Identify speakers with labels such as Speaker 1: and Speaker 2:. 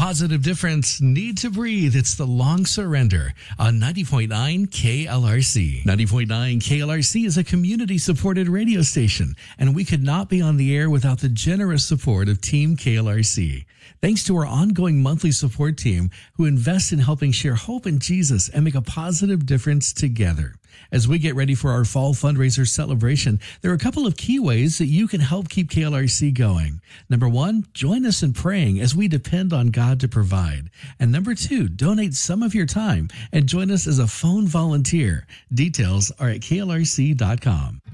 Speaker 1: positive difference. Need to breathe. It's the Long Surrender on 90.9 KLRC. 90.9 KLRC is a community-supported radio station, and we could not be on the air without the generous support of Team KLRC. Thanks to our ongoing monthly support team who invest in helping share hope in Jesus and make a positive difference together. As we get ready for our fall fundraiser celebration, there are a couple of key ways that you can help keep KLRC going. Number one, join us in praying as we depend on God to provide. And number two, donate some of your time and join us as a phone volunteer. Details are at klrc.com.